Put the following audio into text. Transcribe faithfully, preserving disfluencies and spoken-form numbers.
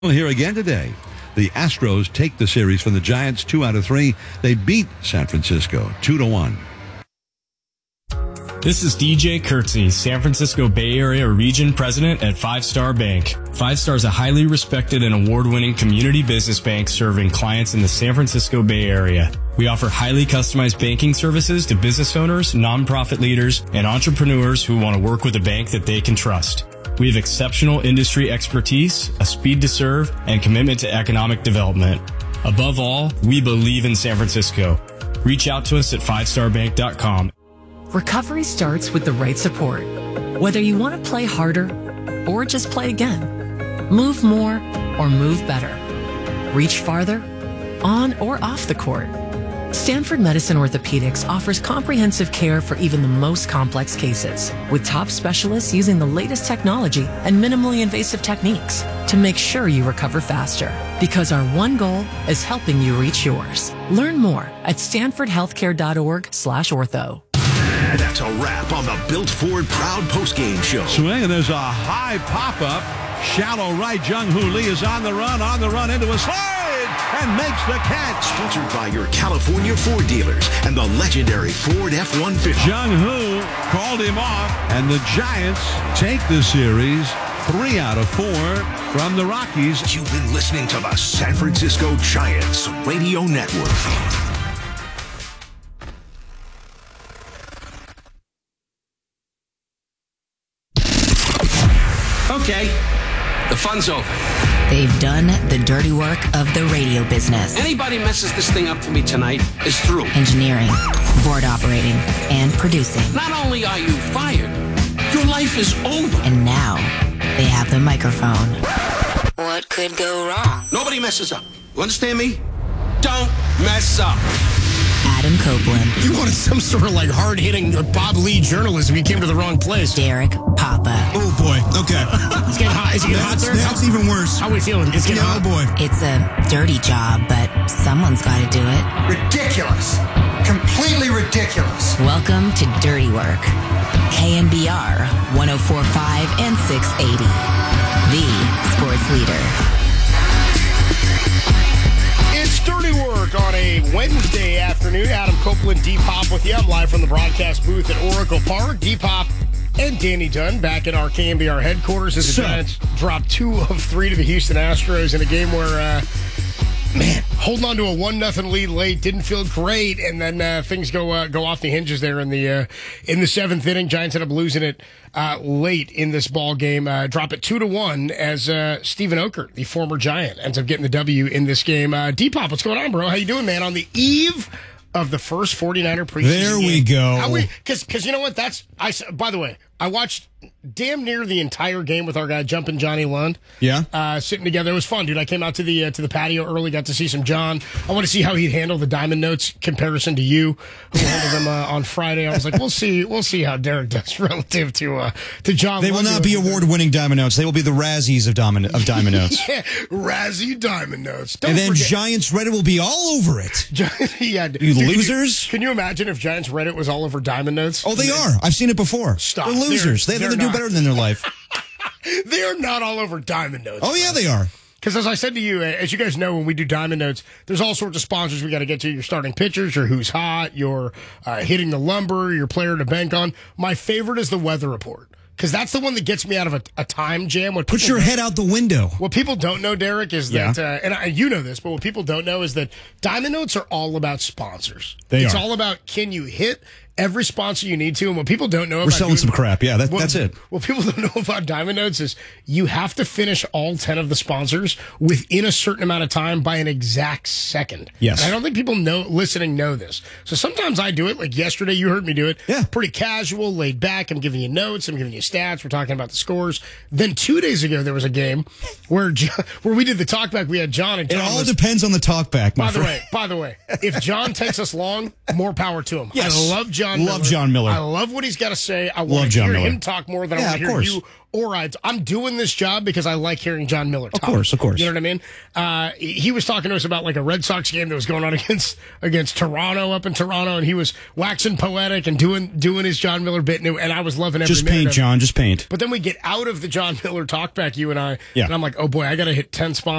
Here again today. The Astros take the series from the Giants two out of three. They beat San Francisco two to one. This is D J Kurtzy, San Francisco Bay Area Region President at Five Star Bank. Five Star is a highly respected and award-winning community business bank serving clients in the San Francisco Bay Area. We offer highly customized banking services to business owners, nonprofit leaders, and entrepreneurs who want to work with a bank that they can trust. We have exceptional industry expertise, a speed to serve, and commitment to economic development. Above all, we believe in San Francisco. Reach out to us at five star bank dot com. Recovery starts with the right support. Whether you want to play harder or just play again, move more or move better, reach farther, on or off the court. Stanford Medicine Orthopedics offers comprehensive care for even the most complex cases, with top specialists using the latest technology and minimally invasive techniques to make sure you recover faster. Because our one goal is helping you reach yours. Learn more at stanford healthcare dot org slash ortho. That's a wrap on the Built Ford Proud postgame show. Swing, and there's a high pop-up. Shallow right. Jung-Hoo Lee is on the run, on the run into a slide, and makes the catch. Sponsored by your California Ford dealers and the legendary Ford F one fifty. Jung-Hoo called him off, and the Giants take the series three out of four from the Rockies. You've been listening to the San Francisco Giants Radio Network. Okay, the fun's over. They've done the dirty work of the radio business. Anybody messes this thing up for me tonight is through. Engineering, board operating, and producing. Not only are you fired, your life is over. And now, they have the microphone. What could go wrong? Nobody messes up. You understand me? Don't mess up. Adam Copeland. You wanted some sort of like hard-hitting Bob Lee journalism. You came to the wrong place. Derek Papa. Oh, boy. Okay. It's getting hot. Is it getting hot there? That's even worse. How are we feeling? It's getting yeah, hot. Oh, boy. It's a dirty job, but someone's got to do it. Ridiculous. Completely ridiculous. Welcome to Dirty Work. K M B R one oh four point five and six eighty. The sports leader. It's Dirty Work on a Wednesday afternoon. Adam Copeland, D-Pop with you. I'm live from the broadcast booth at Oracle Park. D-Pop and Danny Dunn back at our K M B R headquarters as the so. Giants dropped two of three to the Houston Astros in a game where, uh, man, holding on to a one nothing lead late didn't feel great, and then uh, things go uh, go off the hinges there in the uh, in the seventh inning. Giants end up losing it uh, late in this ball game. Uh, drop it two to one as uh, Stephen Okert, the former Giant, ends up getting the W in this game. Uh, D-Pop, what's going on, bro? How you doing, man? On the eve of the first forty-niner preseason There we game. go. How we, cause, cause you know what? That's, I, by the way, I watched damn near the entire game with our guy Jumpin' Johnny Lund. Yeah. Uh, sitting together. It was fun, dude. I came out to the, uh, to the patio early, got to see some John. I want to see how he'd handle the Diamond Notes comparison to you, who handled them, uh, on Friday. I was like, we'll see, we'll see how Derek does relative to, uh, to John. They will not be award-winning Diamond Notes. They will be the Razzies of Diamond, of Diamond Notes. Yeah, Razzie Diamond Notes. Don't and then forget. Giants Reddit will be all over it. Yeah, you dude, losers. Can you, can you imagine if Giants Reddit was all over Diamond Notes? Oh, they are. I've seen it before. Stop. They're losers. They're, they they're they do not. better than their life. They are not all over Diamond Notes. Oh, yeah, they are. Because as I said to you, as you guys know, when we do Diamond Notes, there's all sorts of sponsors we got to get to. Your starting pitchers, your who's hot, your uh, hitting the lumber, your player to bank on. My favorite is the weather report. Because that's the one that gets me out of a, a time jam. What Put your head out the window. What people don't know, Derek, is yeah. that, uh, and I, you know this, but what people don't know is that Diamond Notes are all about sponsors. They it's are. all about, can you hit every sponsor you need to? And what people don't know We're about selling doing, some crap. Yeah, that, what, that's it. What people don't know about Diamond Notes is you have to finish all ten of the sponsors within a certain amount of time by an exact second. Yes. And I don't think people know listening know this. So sometimes I do it. Like yesterday, you heard me do it. Yeah. Pretty casual, laid back. I'm giving you notes. I'm giving you stats. We're talking about the scores. Then two days ago, there was a game where where we did the talkback. We had John and John. It all was, depends on the talkback, my by friend. the way, by the way, if John takes us long, more power to him. Yes. I love John Love Miller. John Miller. I love what he's got to say. I Love want to John hear Miller. him talk more than Yeah, I want to of hear course. you or I, I'm doing this job because I like hearing John Miller talk. Of course, of course. You know what I mean? Uh, he was talking to us about like a Red Sox game that was going on against against Toronto up in Toronto, and he was waxing poetic and doing doing his John Miller bit, and I was loving every Just minute paint, of it. John, just paint. But then we get out of the John Miller talkback, you and I, Yeah. and I'm like, oh boy, I got to hit ten sponsors